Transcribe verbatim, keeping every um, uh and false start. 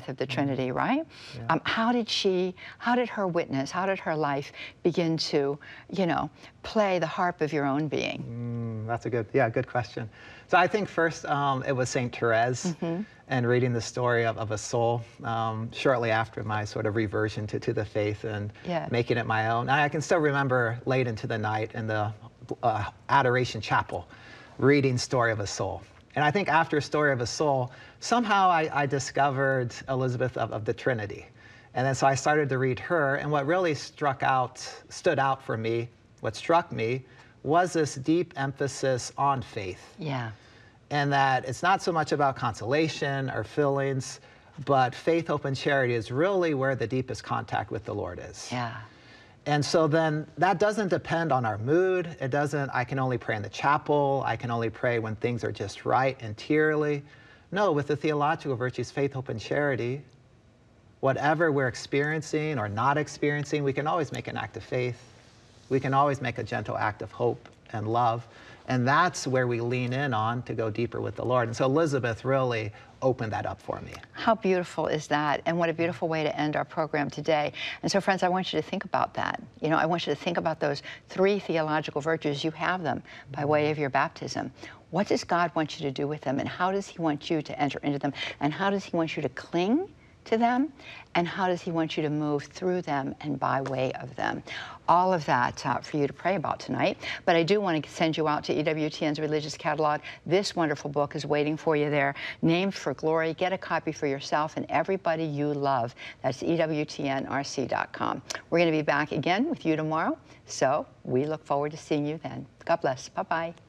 of the Trinity, right? Yeah. Um, how did she, how did her witness, how did her life begin to, you know, play the harp of your own being? Mm, that's a good, yeah, good question. So I think first um, it was Saint Therese, mm-hmm. and reading the story of, of a soul um, shortly after my sort of reversion to, to the faith and yeah. making it my own. I can still remember late into the night in the uh, Adoration Chapel reading Story of a Soul. And I think after Story of a Soul, somehow I, I discovered Elizabeth of, of the Trinity. And then so I started to read her, and what really struck out, stood out for me, what struck me, was this deep emphasis on faith. Yeah. And that it's not so much about consolation or feelings, but faith, hope, and charity is really where the deepest contact with the Lord is. Yeah. And so then that doesn't depend on our mood. It doesn't, I can only pray in the chapel. I can only pray when things are just right and tearly. No, with the theological virtues, faith, hope, and charity, whatever we're experiencing or not experiencing, we can always make an act of faith. We can always make a gentle act of hope and love. And that's where we lean in on to go deeper with the Lord. And so Elizabeth really opened that up for me. How beautiful is that? And what a beautiful way to end our program today. And so, friends, I want you to think about that. You know, I want you to think about those three theological virtues. You have them by way of your baptism. What does God want you to do with them? And how does he want you to enter into them? And how does he want you to cling to them? And how does he want you to move through them and by way of them? All of that uh, for you to pray about tonight. But I do want to send you out to E W T N's Religious Catalog. This wonderful book is waiting for you there, Named for Glory. Get a copy for yourself and everybody you love. That's E W T N R C dot com. We're going to be back again with you tomorrow, so we look forward to seeing you then. God bless. Bye-bye.